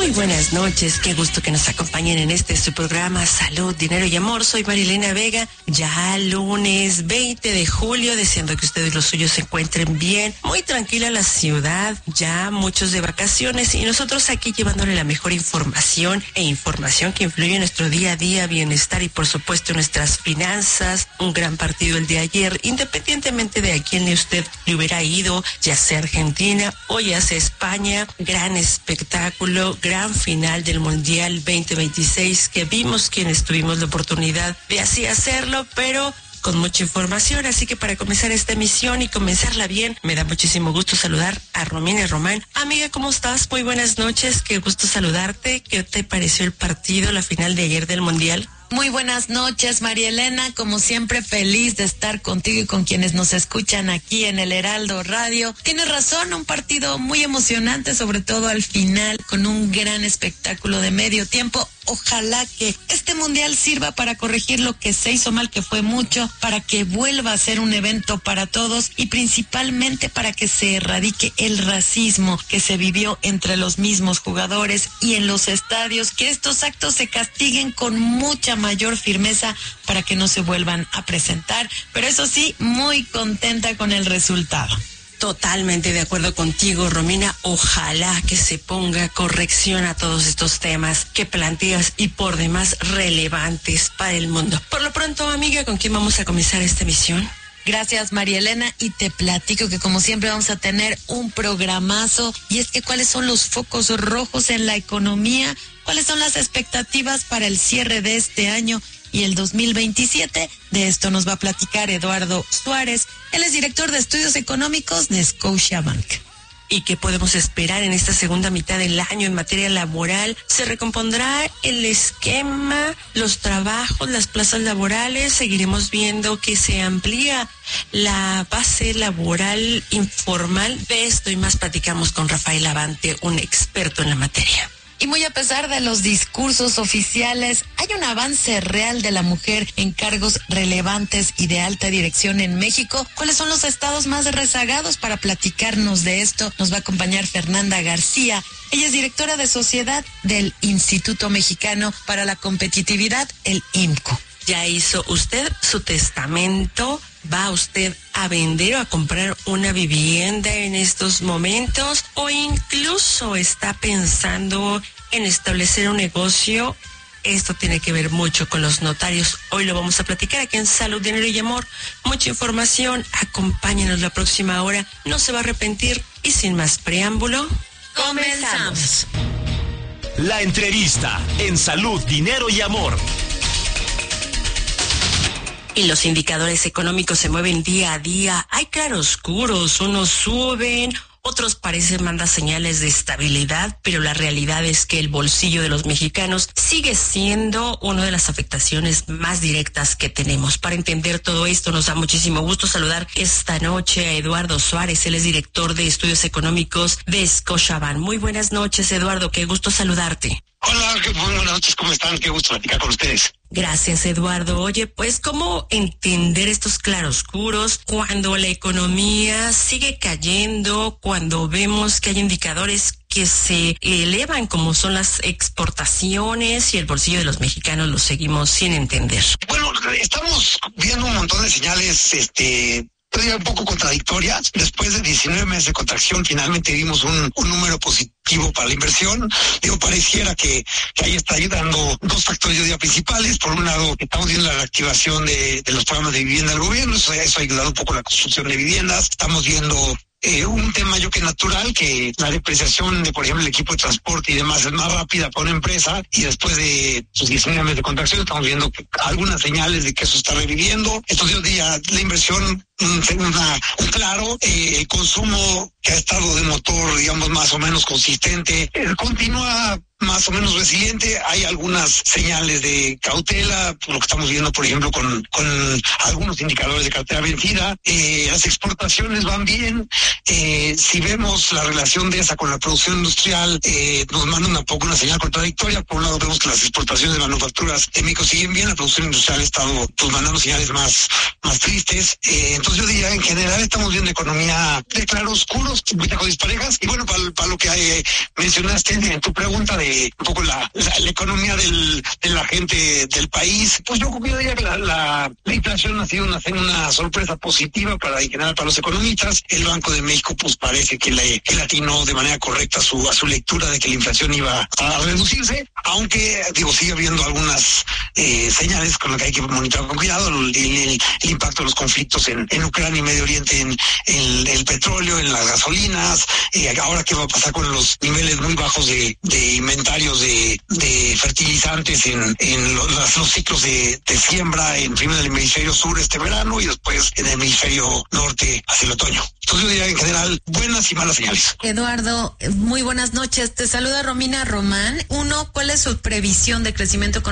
Muy buenas noches, qué gusto que nos acompañen en su programa Salud, Dinero y Amor. Soy Marilena Vega, ya lunes 20 de julio, deseando que ustedes y los suyos se encuentren bien. Muy tranquila la ciudad, ya muchos de vacaciones y nosotros aquí llevándole la mejor información que influye en nuestro día a día, bienestar y por supuesto nuestras finanzas. Un gran partido el de ayer, independientemente de a quién usted le hubiera ido, ya sea Argentina o ya sea España. Gran espectáculo, gran final del Mundial 2026 que vimos quienes tuvimos la oportunidad de así hacerlo, pero con mucha información. Así que para comenzar esta emisión y comenzarla bien, me da muchísimo gusto saludar a Romina Román. Amiga, ¿cómo estás? Muy buenas noches, qué gusto saludarte. ¿Qué te pareció el partido, la final de ayer del Mundial? Muy buenas noches, María Elena. Como siempre, feliz de estar contigo y con quienes nos escuchan aquí en el Heraldo Radio. Tienes razón, un partido muy emocionante, sobre todo al final, con un gran espectáculo de medio tiempo. Ojalá que este mundial sirva para corregir lo que se hizo mal, que fue mucho, para que vuelva a ser un evento para todos y principalmente para que se erradique el racismo que se vivió entre los mismos jugadores y en los estadios, que estos actos se castiguen con mucha mayor firmeza para que no se vuelvan a presentar. Pero eso sí, muy contenta con el resultado. Totalmente de acuerdo contigo, Romina. Ojalá que se ponga corrección a todos estos temas que planteas y por demás relevantes para el mundo. Por lo pronto, amiga, ¿con quién vamos a comenzar esta emisión? Gracias, María Elena, y te platico que como siempre vamos a tener un programazo, y es que cuáles son los focos rojos en la economía, cuáles son las expectativas para el cierre de este año y el 2027. De esto nos va a platicar Eduardo Suárez. Él es director de estudios económicos de Scotiabank. ¿Y qué podemos esperar en esta segunda mitad del año en materia laboral? ¿Se recompondrá el esquema, los trabajos, las plazas laborales? Seguiremos viendo que se amplía la base laboral informal. De esto y más platicamos con Rafael Avante, un experto en la materia. Y muy a pesar de los discursos oficiales, hay un avance real de la mujer en cargos relevantes y de alta dirección en México. ¿Cuáles son los estados más rezagados? Para platicarnos de esto nos va a acompañar Fernanda García. Ella es directora de sociedad del Instituto Mexicano para la Competitividad, el IMCO. ¿Ya hizo usted su testamento? ¿Va usted a vender o a comprar una vivienda en estos momentos? ¿O incluso está pensando en establecer un negocio? Esto tiene que ver mucho con los notarios. Hoy lo vamos a platicar aquí en Salud, Dinero y Amor. Mucha información. Acompáñenos la próxima hora. No se va a arrepentir. Y sin más preámbulo, comenzamos. La entrevista en Salud, Dinero y Amor. Y los indicadores económicos se mueven día a día. Hay claroscuros, unos suben, otros parecen mandar señales de estabilidad, pero la realidad es que el bolsillo de los mexicanos sigue siendo una de las afectaciones más directas que tenemos. Para entender todo esto, nos da muchísimo gusto saludar esta noche a Eduardo Suárez. Él es director de estudios económicos de Scotiabank. Muy buenas noches, Eduardo, qué gusto saludarte. Hola, muy buenas noches, ¿cómo están? Qué gusto platicar con ustedes. Gracias, Eduardo. Oye, pues, ¿cómo entender estos claroscuros cuando la economía sigue cayendo, cuando vemos que hay indicadores que se elevan, como son las exportaciones y el bolsillo de los mexicanos lo seguimos sin entender? Bueno, estamos viendo un montón de señales, un poco contradictorias. Después de 19 meses de contracción, finalmente vimos un número positivo para la inversión. Pareciera que ahí está ayudando dos factores de principales. Por un lado, estamos viendo la reactivación de los programas de vivienda del gobierno. Eso ha ayudado un poco a la construcción de viviendas. Estamos viendo un tema yo que natural, que la depreciación de, por ejemplo, el equipo de transporte y demás es más rápida para una empresa, y después de sus 19 meses de contracción estamos viendo algunas señales de que eso está reviviendo. Estos días la inversión, un claro, el consumo que ha estado de motor, digamos, más o menos consistente, continúa más o menos resiliente. Hay algunas señales de cautela, por lo que estamos viendo, por ejemplo, con algunos indicadores de cartera vencida. Las exportaciones van bien. Si vemos la relación de esa con la producción industrial, nos manda un poco una señal contradictoria. Por un lado vemos que las exportaciones de manufacturas de México siguen bien, la producción industrial ha estado mandando señales más tristes. Entonces Entonces yo diría, en general estamos viendo economía de claroscuros, disparejas, y bueno, para lo que mencionaste en tu pregunta de un poco la economía de la gente del país, pues yo diría que la inflación ha sido una sorpresa positiva en general para los economistas. El Banco de México pues parece que le atinó de manera correcta a su lectura de que la inflación iba a reducirse, aunque sigue habiendo algunas señales con las que hay que monitorear con cuidado, el impacto de los conflictos en Ucrania y Medio Oriente, en el petróleo, en las gasolinas, ahora qué va a pasar con los niveles muy bajos de inventarios de fertilizantes en los ciclos de siembra, primero en el hemisferio sur este verano y después en el hemisferio norte hacia el otoño. Entonces yo diría en general buenas y malas señales. Eduardo, muy buenas noches. Te saluda Romina Román. Uno, ¿cuál es su previsión de crecimiento económico